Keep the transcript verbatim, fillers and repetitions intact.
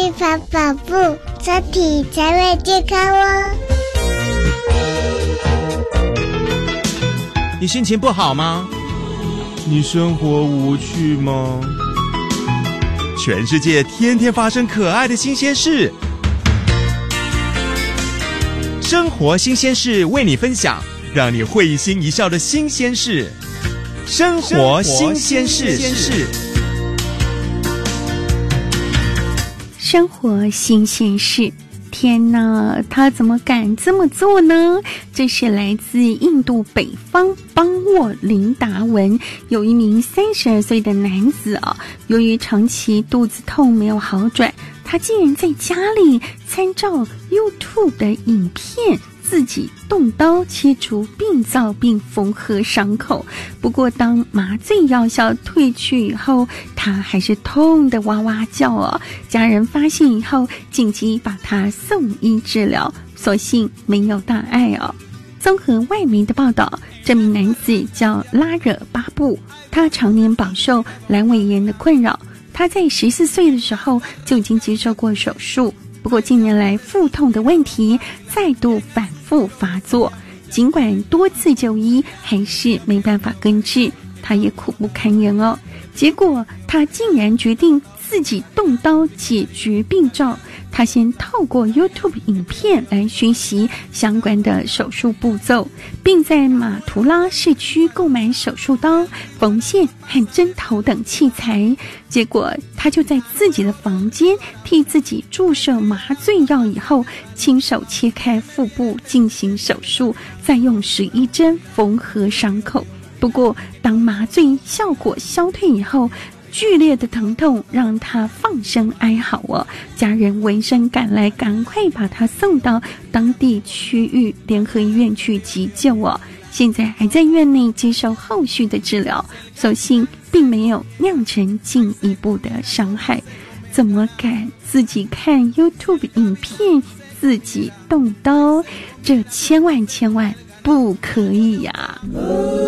去跑跑步，身体才会健康哦。 你心情不好吗？你生活无趣吗？全世界天天发生可爱的新鲜事，生活新鲜事为你分享，让你会心一笑的新鲜事。生活新鲜事， 生活新鲜事。天哪，他怎么敢这么做呢？这是来自印度北方邦沃林达文，有一名三十二岁的男子啊，由于长期肚子痛没有好转，他竟然在家里参照 YouTube 的影片，自己动刀切除病灶并缝合伤口。不过当麻醉药效退去以后，他还是痛得哇哇叫哦。家人发现以后，紧急把他送医治疗，所幸没有大碍哦。综合外媒的报道，这名男子叫拉惹巴布，他常年饱受阑尾炎的困扰。他在十四岁的时候就已经接受过手术，不过近年来腹痛的问题再度反复发作，尽管多次就医，还是没办法根治，他也苦不堪言哦。结果他竟然决定自己动刀解决病灶。他先透过 YouTube 影片来学习相关的手术步骤，并在马图拉市区购买手术刀、缝线和针头等器材。结果他就在自己的房间替自己注射麻醉药以后，亲手切开腹部进行手术，再用十一针缝合伤口。不过当麻醉效果消退以后，剧烈的疼痛让他放声哀嚎哦，家人闻声赶来，赶快把他送到当地区域联合医院去急救哦，现在还在院内接受后续的治疗，所幸并没有酿成进一步的伤害。怎么敢自己看 YouTube 影片自己动刀？这千万千万不可以呀！